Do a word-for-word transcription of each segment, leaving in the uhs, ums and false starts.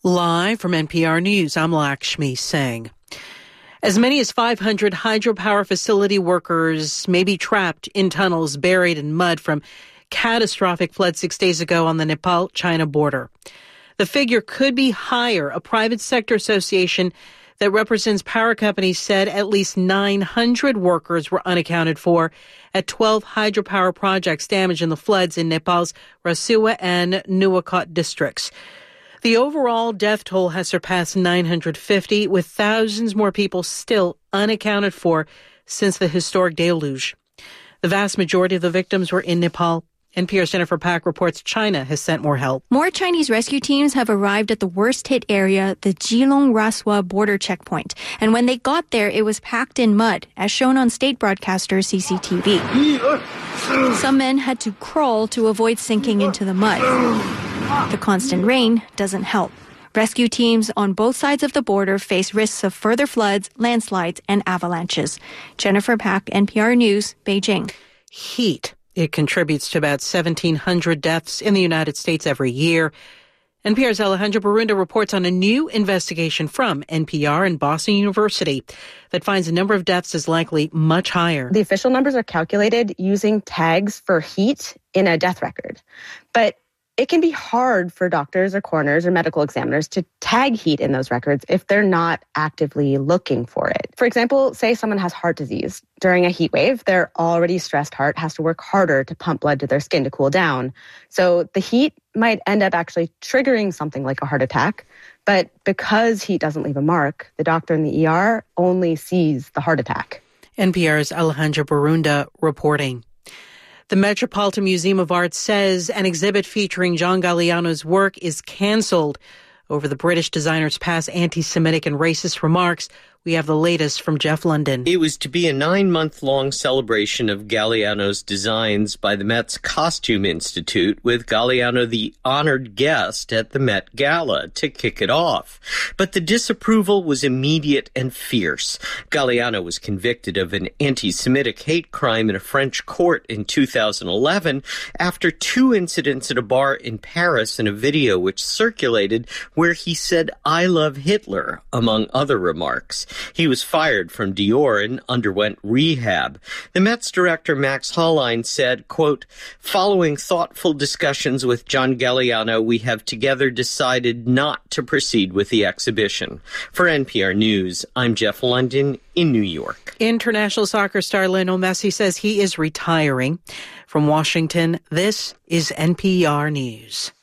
Live from N P R News, I'm Lakshmi Singh. As many as five hundred hydropower facility workers may be trapped in tunnels buried in mud from catastrophic flood six days ago on the Nepal-China border. The figure could be higher. A private sector association that represents power companies said at least nine hundred workers were unaccounted for at twelve hydropower projects damaged in the floods in Nepal's Rasuwa and Nuwakot districts. The overall death toll has surpassed nine hundred fifty, with thousands more people still unaccounted for since the historic deluge. The vast majority of the victims were in Nepal. N P R's Jennifer Pack reports China has sent more help. More Chinese rescue teams have arrived at the worst-hit area, the Jilong-Raswa border checkpoint. And when they got there, it was packed in mud, as shown on state broadcaster C C T V. Some men had to crawl to avoid sinking into the mud. The constant rain doesn't help. Rescue teams on both sides of the border face risks of further floods, landslides, and avalanches. Jennifer Pack, N P R News, Beijing. Heat. It contributes to about seventeen hundred deaths in the United States every year. N P R's Alejandra Barunda reports on a new investigation from N P R and Boston University that finds the number of deaths is likely much higher. The official numbers are calculated using tags for heat in a death record. But it can be hard for doctors or coroners or medical examiners to tag heat in those records if they're not actively looking for it. For example, say someone has heart disease. During a heat wave, their already stressed heart has to work harder to pump blood to their skin to cool down. So the heat might end up actually triggering something like a heart attack. But because heat doesn't leave a mark, the doctor in the E R only sees the heart attack. N P R's Alejandra Barunda reporting. The Metropolitan Museum of Art says an exhibit featuring John Galliano's work is canceled over the British designer's past anti-Semitic and racist remarks. We have the latest from Jeff London. It was to be a nine-month-long celebration of Galliano's designs by the Met's Costume Institute, with Galliano the honored guest at the Met Gala to kick it off. But the disapproval was immediate and fierce. Galliano was convicted of an anti-Semitic hate crime in a French court in two thousand eleven after two incidents at a bar in Paris and a video which circulated where he said, "I love Hitler," among other remarks. He was fired from Dior and underwent rehab. The Met's director, Max Hollein, said, quote, "Following thoughtful discussions with John Galliano, we have together decided not to proceed with the exhibition." For N P R News, I'm Jeff London in New York. International soccer star Lionel Messi says he is retiring. From Washington, this is N P R News.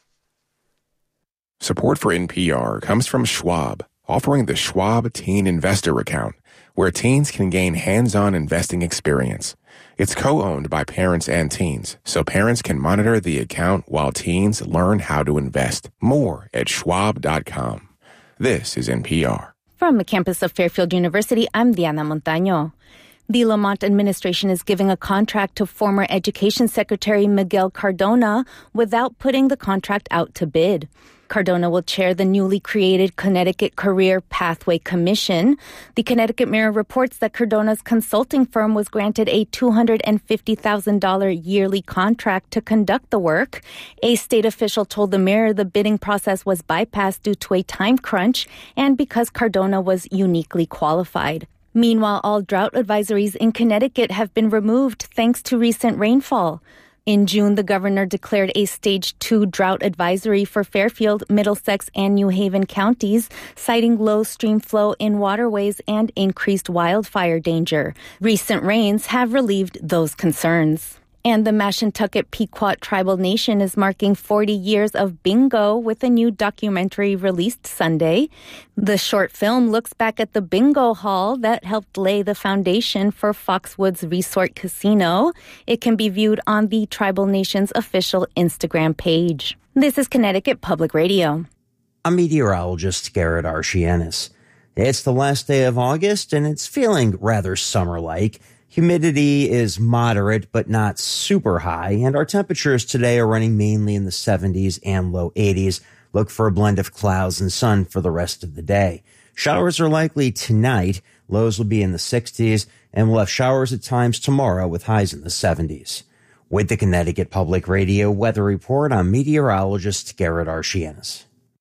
Support for N P R comes from Schwab, offering the Schwab Teen Investor Account, where teens can gain hands-on investing experience. It's co-owned by parents and teens, so parents can monitor the account while teens learn how to invest. More at schwab dot com. This is N P R. From the campus of Fairfield University, I'm Diana Montaño. The Lamont administration is giving a contract to former Education Secretary Miguel Cardona without putting the contract out to bid. Cardona will chair the newly created Connecticut Career Pathway Commission. The Connecticut Mirror reports that Cardona's consulting firm was granted a two hundred fifty thousand dollars yearly contract to conduct the work. A state official told the Mirror the bidding process was bypassed due to a time crunch and because Cardona was uniquely qualified. Meanwhile, all drought advisories in Connecticut have been removed thanks to recent rainfall. In June, the governor declared a Stage two drought advisory for Fairfield, Middlesex, and New Haven counties, citing low stream flow in waterways and increased wildfire danger. Recent rains have relieved those concerns. And the Mashantucket Pequot Tribal Nation is marking forty years of bingo with a new documentary released Sunday. The short film looks back at the bingo hall that helped lay the foundation for Foxwoods Resort Casino. It can be viewed on the Tribal Nation's official Instagram page. This is Connecticut Public Radio. I'm meteorologist Garrett Archianis. It's the last day of August, and it's feeling rather summer-like. Humidity is moderate, but not super high, and our temperatures today are running mainly in the seventies and low eighties. Look for a blend of clouds and sun for the rest of the day. Showers are likely tonight. Lows will be in the sixties, and we'll have showers at times tomorrow with highs in the seventies. With the Connecticut Public Radio Weather Report, I'm meteorologist Garrett Archianis.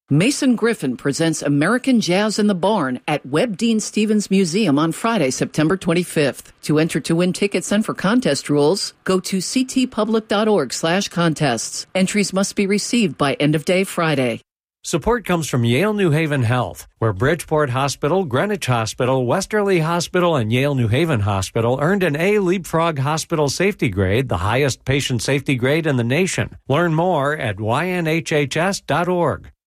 Mason Griffin presents American Jazz in the Barn at Webb Dean Stevens Museum on Friday, September twenty-fifth. To enter to win tickets and for contest rules, go to ctpublic.org slash contests. Entries must be received by end of day Friday. Support comes from Yale New Haven Health, where Bridgeport Hospital, Greenwich Hospital, Westerly Hospital, and Yale New Haven Hospital earned an A Leapfrog Hospital Safety Grade, the highest patient safety grade in the nation. Learn more at y n h h s dot org.